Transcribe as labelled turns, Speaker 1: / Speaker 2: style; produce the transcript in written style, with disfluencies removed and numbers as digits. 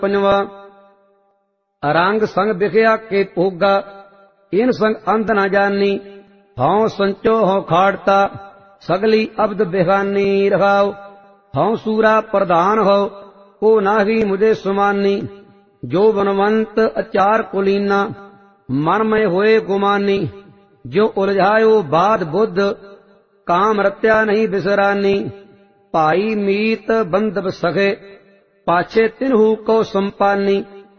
Speaker 1: पंजवा रंग संग बिखया के भोगा, इन संग अंत न जानी। हौं संचो हौं खाड़ता, सगली अब्द बेगानी। रहाओ हौं सूरा प्रधान हो, को नाही मुझे सुमानी। जो बनवंत अचार कुलीना, मन में होए गुमानी। जो उलझायो बाध बुद्ध, काम रत्या नहीं बिसरानी। भाई मीत बंधव सखे, पाछे तिन्हू को संपानी।